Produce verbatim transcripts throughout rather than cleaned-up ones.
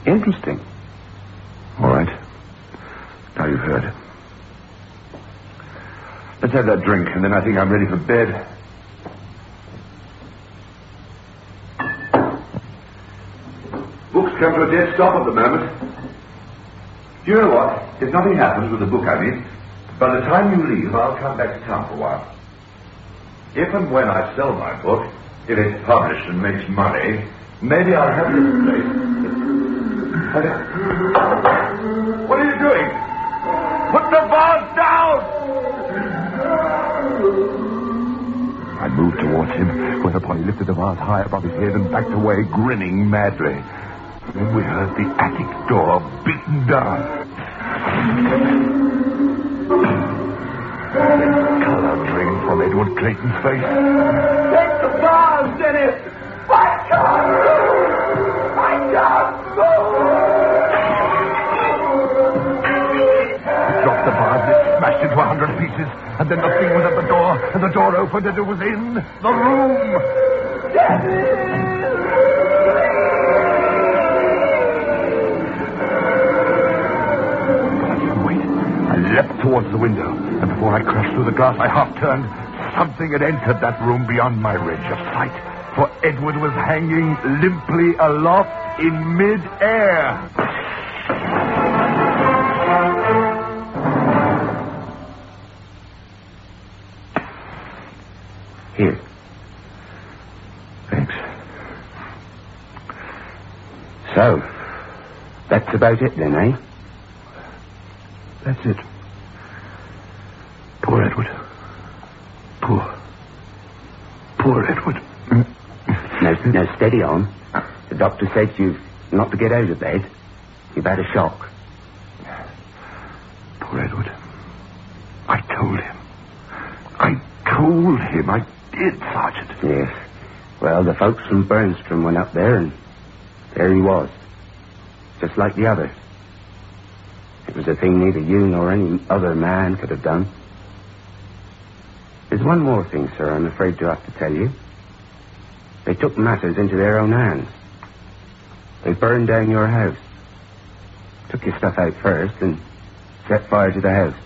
Interesting. All right. Now you've heard. Let's have that drink, and then I think I'm ready for bed. Books come to a dead stop at the moment. Do you know what? If nothing happens with the book, I mean, by the time you leave, I'll come back to town for a while. If and when I sell my book, if it's published and makes money, maybe I'll have this place. What are you doing? Put the vase down! I moved towards him, whereupon he lifted the vase high above his head and backed away, grinning madly. Then we heard the attic door beaten down. The color drained from Edward Clayton's face. Take the vase, Dennis! My God! My God! He dropped the vase and it smashed into a hundred pieces, and then the thing was at the door, and the door opened and it was in the room. Dennis! I leapt towards the window, and before I crashed through the glass, I half-turned. Something had entered that room beyond my range of sight, for Edward was hanging limply aloft in mid-air. Here. Thanks. So, that's about it then, eh? That's it. Poor Edward. Poor. Poor Edward. Now, now, steady on. The doctor said you've not to get out of bed. You've had a shock. Poor Edward. I told him. I told him. I did, Sergeant. Yes. Well, the folks from Burnstrom went up there, and there he was. Just like the others. It was a thing neither you nor any other man could have done. There's one more thing, sir, I'm afraid to have to tell you. They took matters into their own hands. They burned down your house. Took your stuff out first and set fire to the house.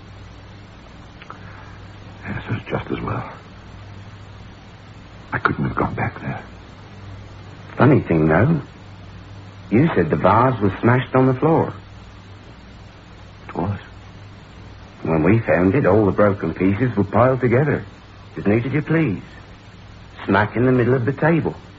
Yes, it's just as well. I couldn't have gone back there. Funny thing, though. You said the vase was smashed on the floor. It was. When we found it, all the broken pieces were piled together, as neat as you please, smack in the middle of the table.